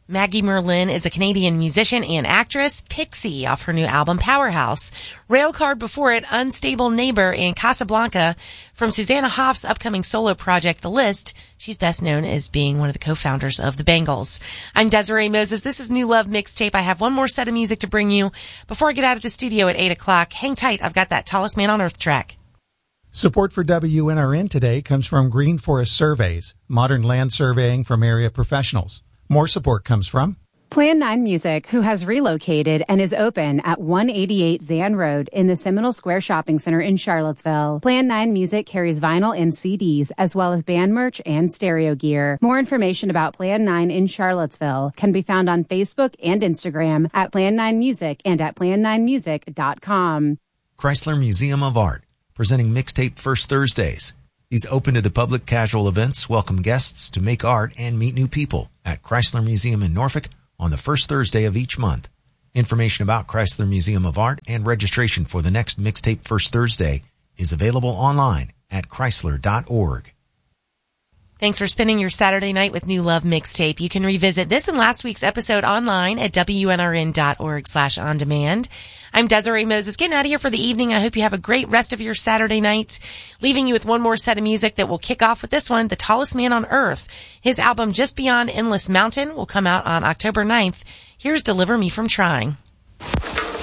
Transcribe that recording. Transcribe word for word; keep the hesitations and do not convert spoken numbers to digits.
Maggie Merlin is a Canadian musician and actress. Pixie off her new album Powerhouse. Railcard before it, Unstable Neighbor, and Casablanca from Susanna Hoff's upcoming solo project, The List. She's best known as being one of the co-founders of the Bangles. I'm Desiree Moses. This is New Love Mixtape. I have one more set of music to bring you before I get out of the studio at eight o'clock. Hang tight. I've got that Tallest Man on Earth track. Support for W N R N today comes from Green Forest Surveys, modern land surveying from area professionals. More support comes from Plan nine Music, who has relocated and is open at one eighty-eight Zan Road in the Seminole Square Shopping Center in Charlottesville. Plan nine Music carries vinyl and C Ds, as well as band merch and stereo gear. More information about Plan nine in Charlottesville can be found on Facebook and Instagram at Plan nine Music and at plan nine music dot com. Chrysler Museum of Art, presenting Mixtape First Thursdays. These open to the public casual events welcome guests to make art and meet new people at Chrysler Museum in Norfolk on the first Thursday of each month. Information about Chrysler Museum of Art and registration for the next Mixtape First Thursday is available online at chrysler dot org. Thanks for spending your Saturday night with New Love Mixtape. You can revisit this and last week's episode online at W N R N dot org slash on demand. I'm Desiree Moses, getting out of here for the evening. I hope you have a great rest of your Saturday night. Leaving you with one more set of music that will kick off with this one, The Tallest Man on Earth. His album Just Beyond Endless Mountain will come out on October ninth. Here's Deliver Me From Trying.